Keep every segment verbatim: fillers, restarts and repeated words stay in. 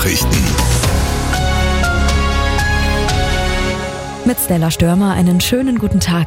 Nachrichten. Mit Stella Störmer einen schönen guten Tag.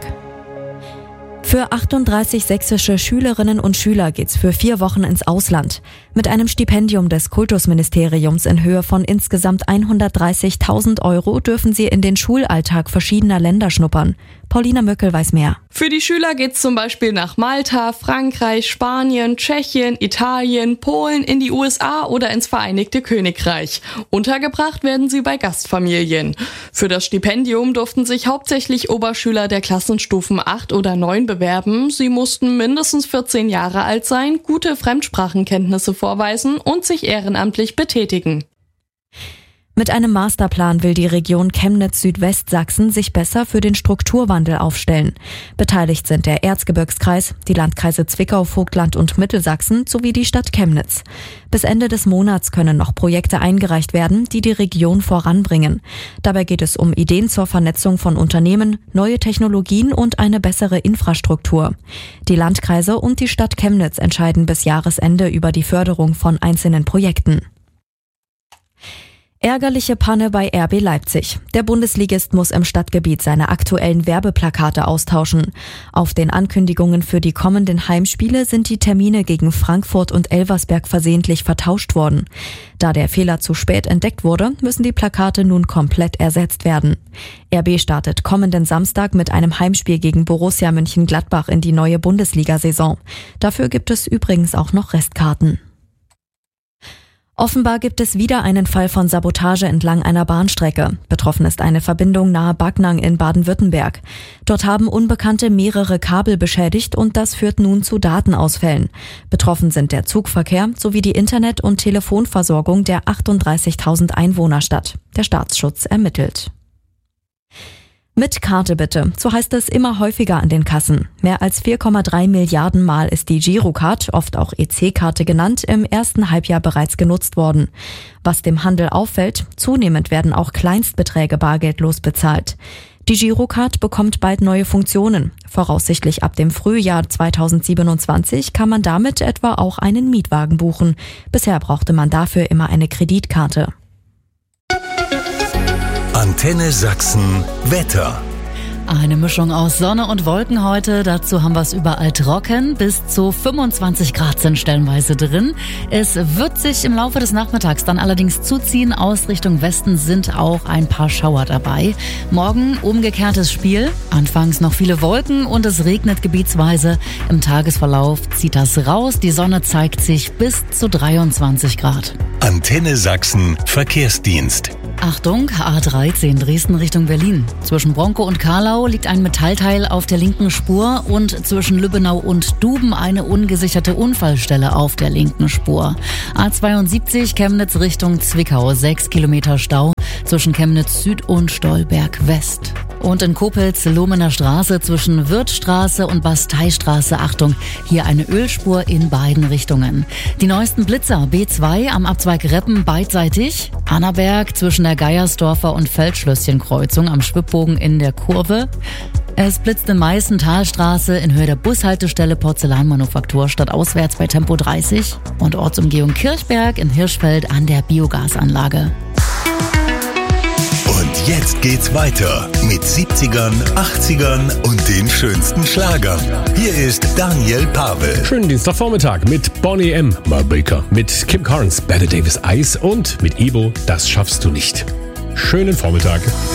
Für achtunddreißig sächsische Schülerinnen und Schüler geht's für vier Wochen ins Ausland. Mit einem Stipendium des Kultusministeriums in Höhe von insgesamt hundertdreißigtausend Euro dürfen sie in den Schulalltag verschiedener Länder schnuppern. Paulina Möckel weiß mehr. Für die Schüler geht's zum Beispiel nach Malta, Frankreich, Spanien, Tschechien, Italien, Polen, in die U S A oder ins Vereinigte Königreich. Untergebracht werden sie bei Gastfamilien. Für das Stipendium durften sich hauptsächlich Oberschüler der Klassenstufen acht oder neun bewerben. Sie mussten mindestens vierzehn Jahre alt sein, gute Fremdsprachenkenntnisse vorweisen und sich ehrenamtlich betätigen. Mit einem Masterplan will die Region Chemnitz-Südwestsachsen sich besser für den Strukturwandel aufstellen. Beteiligt sind der Erzgebirgskreis, die Landkreise Zwickau, Vogtland und Mittelsachsen sowie die Stadt Chemnitz. Bis Ende des Monats können noch Projekte eingereicht werden, die die Region voranbringen. Dabei geht es um Ideen zur Vernetzung von Unternehmen, neue Technologien und eine bessere Infrastruktur. Die Landkreise und die Stadt Chemnitz entscheiden bis Jahresende über die Förderung von einzelnen Projekten. Ärgerliche Panne bei R B Leipzig. Der Bundesligist muss im Stadtgebiet seine aktuellen Werbeplakate austauschen. Auf den Ankündigungen für die kommenden Heimspiele sind die Termine gegen Frankfurt und Elversberg versehentlich vertauscht worden. Da der Fehler zu spät entdeckt wurde, müssen die Plakate nun komplett ersetzt werden. R B startet kommenden Samstag mit einem Heimspiel gegen Borussia Mönchengladbach in die neue Bundesliga-Saison. Dafür gibt es übrigens auch noch Restkarten. Offenbar gibt es wieder einen Fall von Sabotage entlang einer Bahnstrecke. Betroffen ist eine Verbindung nahe Backnang in Baden-Württemberg. Dort haben Unbekannte mehrere Kabel beschädigt und das führt nun zu Datenausfällen. Betroffen sind der Zugverkehr sowie die Internet- und Telefonversorgung der achtunddreißigtausend Einwohnerstadt. Der Staatsschutz ermittelt. Mit Karte bitte, so heißt es immer häufiger an den Kassen. Mehr als vier Komma drei Milliarden Mal ist die Girocard, oft auch E C-Karte genannt, im ersten Halbjahr bereits genutzt worden. Was dem Handel auffällt, zunehmend werden auch Kleinstbeträge bargeldlos bezahlt. Die Girocard bekommt bald neue Funktionen. Voraussichtlich ab dem Frühjahr zweitausendsiebenundzwanzig kann man damit etwa auch einen Mietwagen buchen. Bisher brauchte man dafür immer eine Kreditkarte. Antenne Sachsen Wetter. Eine Mischung aus Sonne und Wolken heute. Dazu haben wir es überall trocken. Bis zu fünfundzwanzig Grad sind stellenweise drin. Es wird sich im Laufe des Nachmittags dann allerdings zuziehen. Aus Richtung Westen sind auch ein paar Schauer dabei. Morgen umgekehrtes Spiel. Anfangs noch viele Wolken und es regnet gebietsweise. Im Tagesverlauf zieht das raus. Die Sonne zeigt sich bis zu dreiundzwanzig Grad. Antenne Sachsen Verkehrsdienst. Achtung, A dreizehn Dresden Richtung Berlin. Zwischen Bronkow und Karlau liegt ein Metallteil auf der linken Spur und zwischen Lübbenau und Duben eine ungesicherte Unfallstelle auf der linken Spur. A zweiundsiebzig Chemnitz Richtung Zwickau, sechs Kilometer Stau zwischen Chemnitz Süd und Stolberg West. Und in Kopelz, Lohmener Straße zwischen Wirthstraße und Basteistraße, Achtung, hier eine Ölspur in beiden Richtungen. Die neuesten Blitzer, B zwei am Abzweig Reppen beidseitig, Annaberg zwischen der Geiersdorfer und Feldschlösschenkreuzung am Schwibbogen in der Kurve. Es blitzt in Meißen Talstraße in Höhe der Bushaltestelle Porzellanmanufaktur stadtauswärts bei Tempo dreißig und Ortsumgehung Kirchberg in Hirschfeld an der Biogasanlage. Und jetzt geht's weiter mit siebzigern, achtzigern und den schönsten Schlagern. Hier ist Daniel Pavel. Schönen Dienstagvormittag mit Bonnie M. My Baker, mit Kim Carnes, Bette Davis Eyes und mit Ibo, Das schaffst du nicht. Schönen Vormittag.